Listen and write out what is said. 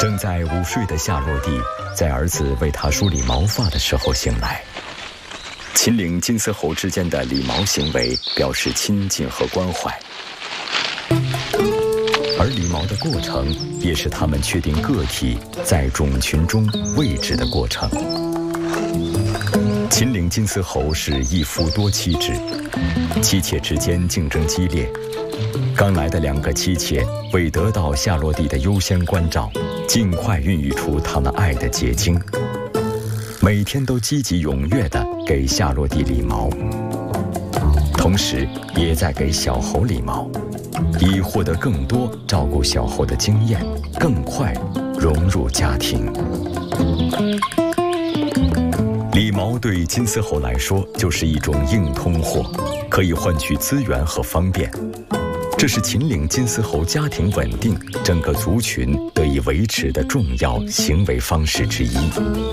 正在午睡的夏洛蒂，在儿子为他梳理毛发的时候醒来。秦岭金丝猴之间的理毛行为表示亲近和关怀，而理毛的过程也是他们确定个体在种群中位置的过程。秦岭金丝猴是一夫多妻制，妻妾之间竞争激烈。刚来的2个妻妾为得到夏洛蒂的优先关照，尽快孕育出他们爱的结晶，每天都积极踊跃地给夏洛蒂理毛，同时也在给小猴理毛，以获得更多照顾小猴的经验，更快融入家庭。理毛对金丝猴来说就是一种硬通货，可以换取资源和方便。这是秦岭金丝猴家庭稳定、整个族群得以维持的重要行为方式之一。